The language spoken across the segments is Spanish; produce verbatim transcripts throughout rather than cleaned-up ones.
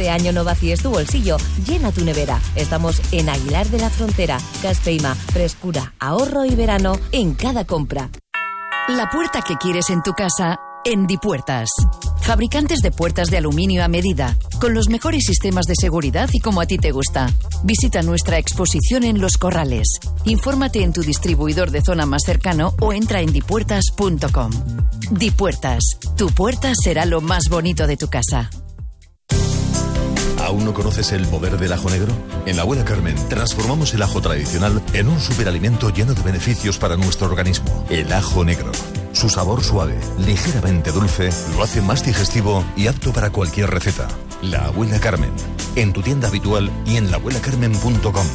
Este año no vacíes tu bolsillo, llena tu nevera. Estamos en Aguilar de la Frontera. Caspeima, frescura, ahorro y verano en cada compra. La puerta que quieres en tu casa, en Dipuertas. Fabricantes de puertas de aluminio a medida, con los mejores sistemas de seguridad y como a ti te gusta. Visita nuestra exposición en Los Corrales. Infórmate en tu distribuidor de zona más cercano o entra en dipuertas punto com. Dipuertas, tu puerta será lo más bonito de tu casa. ¿Aún no conoces el poder del ajo negro? En la Abuela Carmen transformamos el ajo tradicional en un superalimento lleno de beneficios para nuestro organismo. El ajo negro. Su sabor suave, ligeramente dulce, lo hace más digestivo y apto para cualquier receta. La Abuela Carmen. En tu tienda habitual y en la abuela carmen punto com.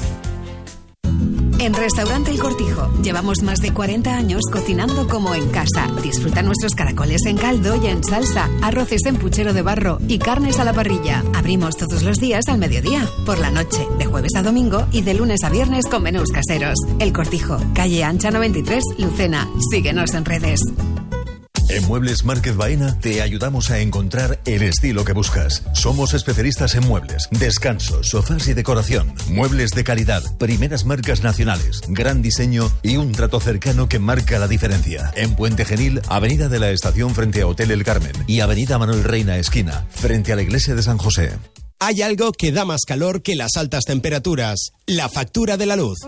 En Restaurante El Cortijo llevamos más de cuarenta años cocinando como en casa. Disfruta nuestros caracoles en caldo y en salsa, arroces en puchero de barro y carnes a la parrilla. Abrimos todos los días al mediodía, por la noche, de jueves a domingo y de lunes a viernes con menús caseros. El Cortijo, calle Ancha noventa y tres, Lucena. Síguenos en redes. En Muebles Márquez Baena te ayudamos a encontrar el estilo que buscas. Somos especialistas en muebles, descansos, sofás y decoración. Muebles de calidad, primeras marcas nacionales, gran diseño y un trato cercano que marca la diferencia. En Puente Genil, Avenida de la Estación frente a Hotel El Carmen y Avenida Manuel Reina esquina, frente a la Iglesia de San José. Hay algo que da más calor que las altas temperaturas: la factura de la luz.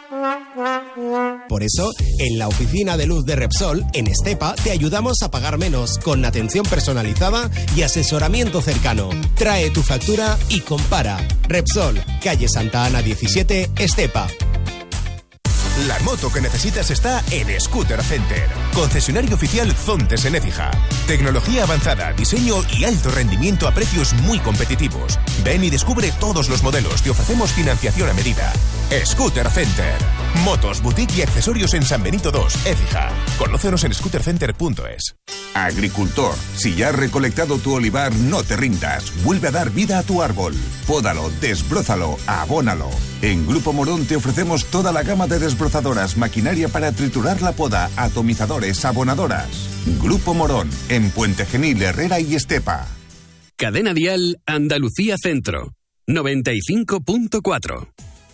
Por eso, en la oficina de luz de Repsol, en Estepa, te ayudamos a pagar menos, con atención personalizada y asesoramiento cercano. Trae tu factura y compara. Repsol, calle Santa Ana diecisiete, Estepa. La moto que necesitas está en Scooter Center. Concesionario oficial Zontes en Écija. Tecnología avanzada, diseño y alto rendimiento a precios muy competitivos. Ven y descubre todos los modelos. Te ofrecemos financiación a medida. Scooter Center. Motos, boutique y accesorios en San Benito dos, Écija. Conócenos en scooter center punto es. Agricultor, si ya has recolectado tu olivar, no te rindas. Vuelve a dar vida a tu árbol. Pódalo, desbrózalo, abónalo. En Grupo Morón te ofrecemos toda la gama de desbrozadoras, maquinaria para triturar la poda, atomizadores, abonadoras. Grupo Morón, en Puente Genil, Herrera y Estepa. Cadena Dial Andalucía Centro, noventa y cinco punto cuatro.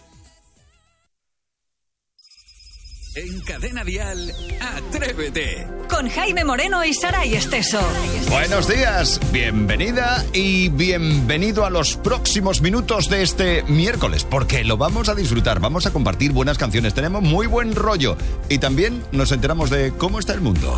En Cadena Dial, Atrévete. Con Jaime Moreno y Saray Esteso. Buenos días, bienvenida y bienvenido a los próximos minutos de este miércoles, porque lo vamos a disfrutar, vamos a compartir buenas canciones, tenemos muy buen rollo y también nos enteramos de cómo está el mundo.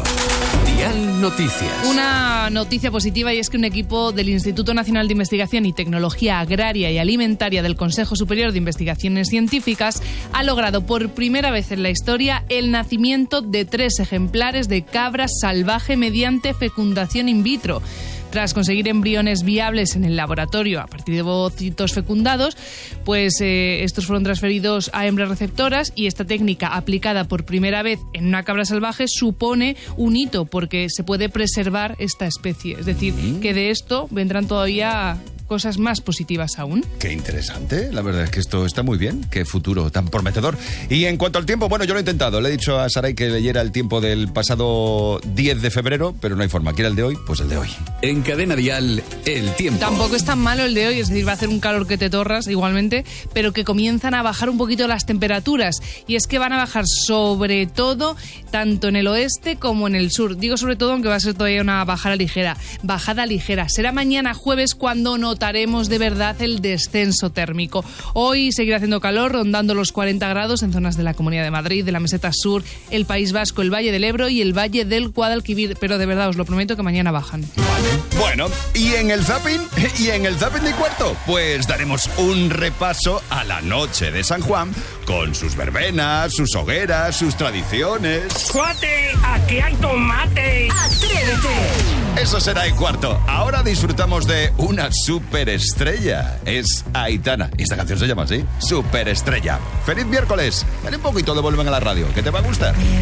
Dial Noticias. Una noticia positiva, y es que un equipo del Instituto Nacional de Investigación y Tecnología Agraria y Alimentaria del Consejo Superior de Investigaciones Científicas ha logrado por primera vez en la historia el nacimiento de tres ejemplares de cabra salvaje mediante fecundación in vitro. Tras conseguir embriones viables en el laboratorio a partir de ovocitos fecundados, pues eh, estos fueron transferidos a hembras receptoras, y esta técnica aplicada por primera vez en una cabra salvaje supone un hito porque se puede preservar esta especie. Es decir, mm. que de esto vendrán todavía cosas más positivas aún. Qué interesante, la verdad es que esto está muy bien, qué futuro tan prometedor. Y en cuanto al tiempo, bueno, yo lo he intentado, le he dicho a Saray que leyera el tiempo del pasado diez de febrero, pero no hay forma, ¿quiere el de hoy? Pues el de hoy. En Cadena Dial, el tiempo. Tampoco es tan malo el de hoy, es decir, va a hacer un calor que te torras igualmente, pero que comienzan a bajar un poquito las temperaturas, y es que van a bajar sobre todo tanto en el oeste como en el sur. Digo sobre todo, aunque va a ser todavía una bajada ligera, bajada ligera. Será mañana jueves cuando notaremos de verdad el descenso térmico. Hoy seguirá haciendo calor, rondando los cuarenta grados en zonas de la Comunidad de Madrid, de la Meseta Sur, el País Vasco, el Valle del Ebro y el Valle del Guadalquivir, pero de verdad os lo prometo que mañana bajan. Vale. Bueno, ¿y en el zapping? ¿Y en el zapping de cuarto? Pues daremos un repaso a la noche de San Juan con sus verbenas, sus hogueras, sus tradiciones. ¡Cuate! ¡Aquí hay tomate! ¡Atrévete! Eso será en cuarto. Ahora disfrutamos de una superestrella. Es Aitana. Y esta canción se llama así, Superestrella. ¡Feliz miércoles! Ven un poquito de Vuelven a la Radio, que te va a gustar.